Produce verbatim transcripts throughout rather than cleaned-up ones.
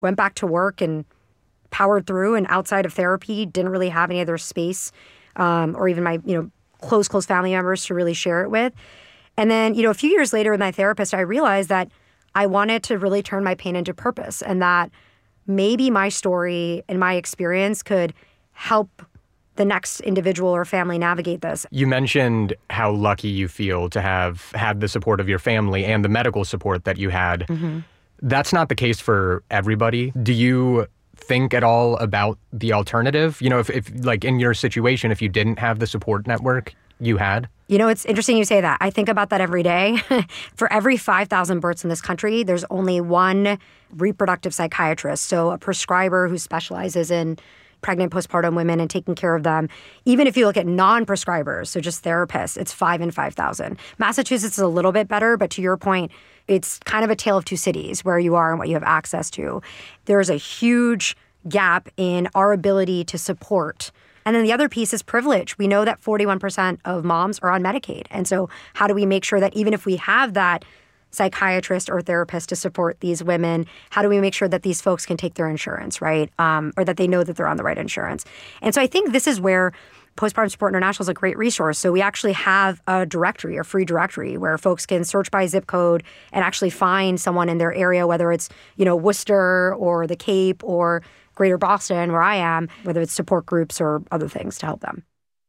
went back to work and powered through, and outside of therapy, didn't really have any other space um, or even my, you know, close, close family members to really share it with. And then, you know, a few years later with my therapist, I realized that I wanted to really turn my pain into purpose, and that maybe my story and my experience could help the next individual or family navigate this. You mentioned how lucky you feel to have had the support of your family and the medical support that you had. Mm-hmm. That's not the case for everybody. Do you think at all about the alternative? You know, if, if like in your situation, if you didn't have the support network you had? You know, it's interesting you say that. I think about that every day. For every five thousand births in this country, there's only one reproductive psychiatrist, so a prescriber who specializes in pregnant postpartum women and taking care of them. Even if you look at non-prescribers, so just therapists, it's five in five thousand. Massachusetts is a little bit better, but to your point, it's kind of a tale of two cities where you are and what you have access to. There's a huge gap in our ability to support. And then the other piece is privilege. We know that forty-one percent of moms are on Medicaid. And so how do we make sure that even if we have that psychiatrist or therapist to support these women, how do we make sure that these folks can take their insurance, right? Um, or that they know that they're on the right insurance. And so I think this is where Postpartum Support International is a great resource. So we actually have a directory, a free directory, where folks can search by zip code and actually find someone in their area, whether it's, you know, Worcester or the Cape or Greater Boston, where I am, whether it's support groups or other things to help them.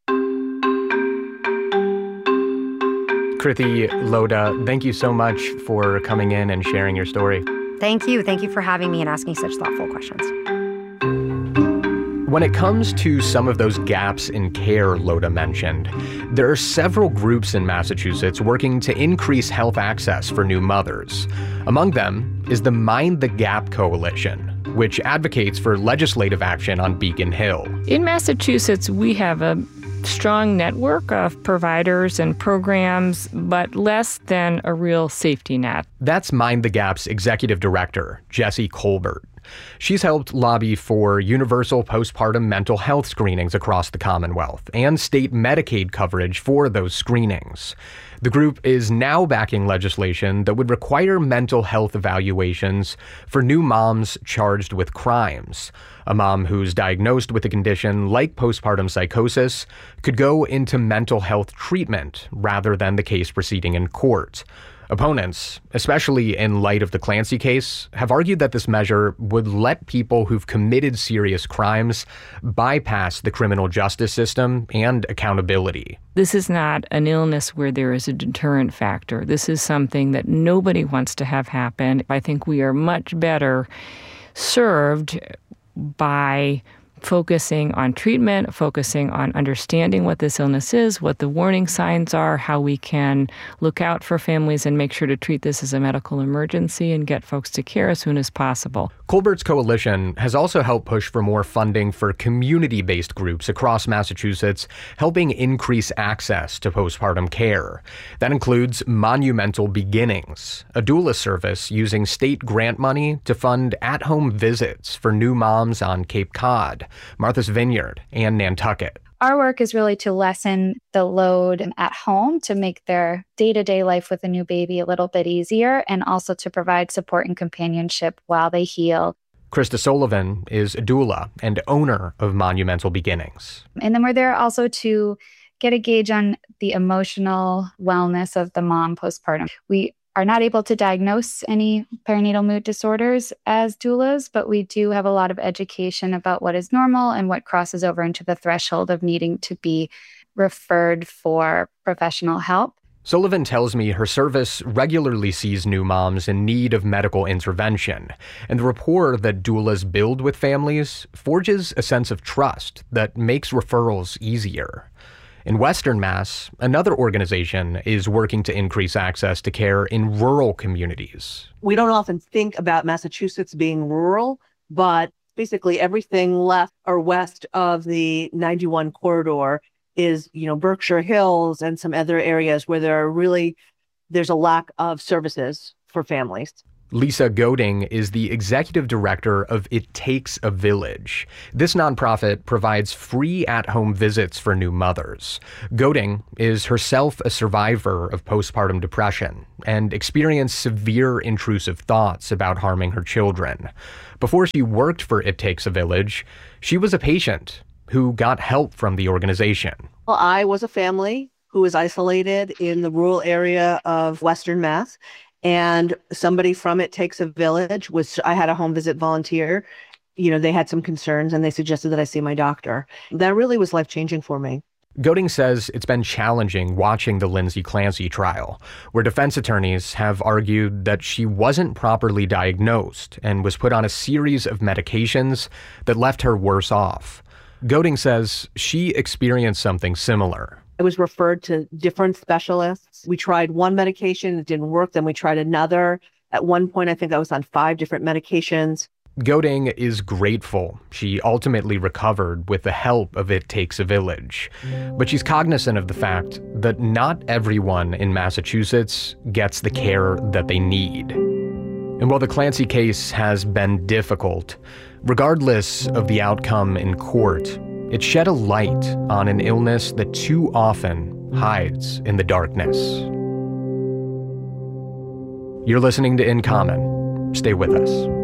Krithi Lodha, thank you so much for coming in and sharing your story. Thank you. Thank you for having me and asking such thoughtful questions. When it comes to some of those gaps in care Lodha mentioned, there are several groups in Massachusetts working to increase health access for new mothers. Among them is the Mind the Gap Coalition, which advocates for legislative action on Beacon Hill. In Massachusetts, we have a strong network of providers and programs, but less than a real safety net. That's Mind the Gap's executive director, Jessie Colbert. She's helped lobby for universal postpartum mental health screenings across the Commonwealth and state Medicaid coverage for those screenings. The group is now backing legislation that would require mental health evaluations for new moms charged with crimes. A mom who's diagnosed with a condition like postpartum psychosis could go into mental health treatment rather than the case proceeding in court. Opponents, especially in light of the Clancy case, have argued that this measure would let people who've committed serious crimes bypass the criminal justice system and accountability. This is not an illness where there is a deterrent factor. This is something that nobody wants to have happen. I think we are much better served by focusing on treatment, focusing on understanding what this illness is, what the warning signs are, how we can look out for families and make sure to treat this as a medical emergency and get folks to care as soon as possible. Colbert's coalition has also helped push for more funding for community-based groups across Massachusetts, helping increase access to postpartum care. That includes Monumental Beginnings, a doula service using state grant money to fund at-home visits for new moms on Cape Cod, Martha's Vineyard, and Nantucket. Our work is really to lessen the load at home, to make their day-to-day life with a new baby a little bit easier, and also to provide support and companionship while they heal. Krista Sullivan is a doula and owner of Monumental Beginnings. And then we're there also to get a gauge on the emotional wellness of the mom postpartum. We are not able to diagnose any perinatal mood disorders as doulas, but we do have a lot of education about what is normal and what crosses over into the threshold of needing to be referred for professional help. Sullivan tells me her service regularly sees new moms in need of medical intervention, and the rapport that doulas build with families forges a sense of trust that makes referrals easier. In Western Mass, another organization is working to increase access to care in rural communities. We don't often think about Massachusetts being rural, but basically everything left or west of the ninety-one corridor is, you know, Berkshire Hills and some other areas where there are really, there's a lack of services for families. Lisa Goding is the executive director of It Takes a Village. This nonprofit provides free at-home visits for new mothers. Goding is herself a survivor of postpartum depression and experienced severe intrusive thoughts about harming her children. Before she worked for It Takes a Village, she was a patient who got help from the organization. Well, I was a family who was isolated in the rural area of Western Mass. And somebody from It Takes a Village was, I had a home visit volunteer. You know, they had some concerns and they suggested that I see my doctor. That really was life-changing for me. Goding says it's been challenging watching the Lindsay Clancy trial, where defense attorneys have argued that she wasn't properly diagnosed and was put on a series of medications that left her worse off. Goding says she experienced something similar. I was referred to different specialists. We tried one medication, it didn't work. Then we tried another. At one point, I think I was on five different medications. Goding is grateful she ultimately recovered with the help of It Takes a Village. But she's cognizant of the fact that not everyone in Massachusetts gets the care that they need. And while the Clancy case has been difficult, regardless of the outcome in court, it shed a light on an illness that too often hides in the darkness. You're listening to In Common. Stay with us.